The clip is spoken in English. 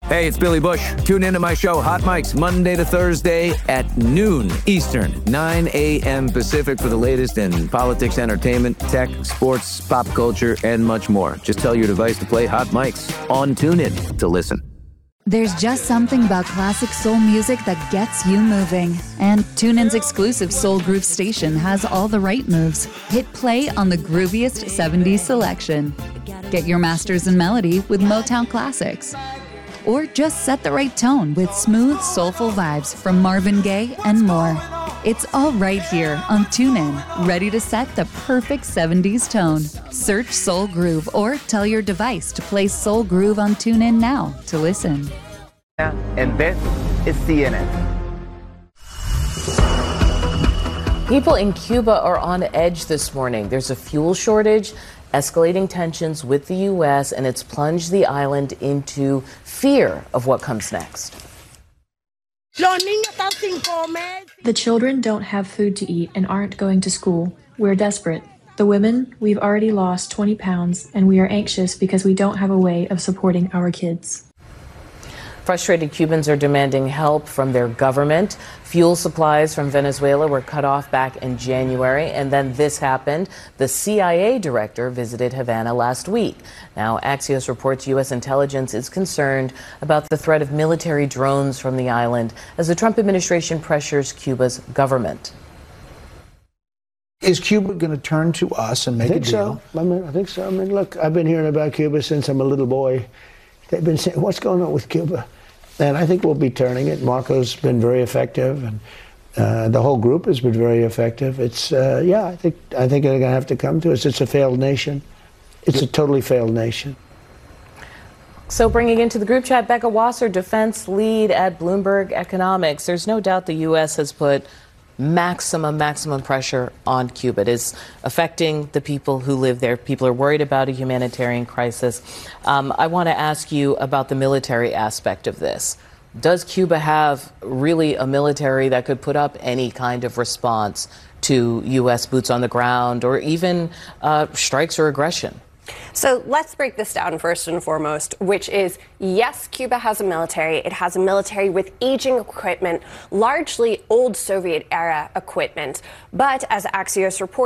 Hey, it's Billy Bush. Tune into my show, Hot Mics, Monday to Thursday at noon Eastern, 9 a.m. Pacific for the latest in politics, entertainment, tech, sports, pop culture, and much more. Just tell your device to play Hot Mics on TuneIn to listen. There's just something about classic soul music that gets you moving. And TuneIn's exclusive Soul Groove station has all the right moves. Hit play on the grooviest 70s selection. Get your masters in melody with Motown Classics. Or just set the right tone with smooth, soulful vibes from Marvin Gaye and more. It's all right here on TuneIn, ready to set the perfect 70s tone. Search Soul Groove or tell your device to play Soul Groove on TuneIn now to listen. And this is CNN. People in Cuba are on edge this morning. There's a fuel shortage, escalating tensions with the U.S., and it's plunged the island into fear of what comes next. The children don't have food to eat and aren't going to school. We're desperate. The women, we've already lost 20 pounds, and we are anxious because we don't have a way of supporting our kids. Frustrated Cubans are demanding help from their government. Fuel supplies from Venezuela were cut off back in January, and then this happened. The CIA director visited Havana last week. Now, Axios reports U.S. intelligence is concerned about the threat of military drones from the island as the Trump administration pressures Cuba's government. Is Cuba going to turn to us and make a deal? I think so. I mean, look, I've been hearing about Cuba since I'm a little boy. They've been saying, what's going on with Cuba? And I think we'll be turning it. Marco's been very effective, and the whole group has been very effective. It's, I think they're going to have to come to us. It's a failed nation. It's a totally failed nation. So bringing into the group chat, Becca Wasser, defense lead at Bloomberg Economics. There's no doubt the U.S. has put maximum pressure on Cuba. It is affecting the people who live there. People are worried about a humanitarian crisis. I want to ask you about the military aspect of this. Does Cuba have really a military that could put up any kind of response to U.S. boots on the ground or even strikes or aggression? So let's break this down first and foremost, which is, yes, Cuba has a military. It has a military with aging equipment, largely old Soviet-era equipment. But as Axios reports,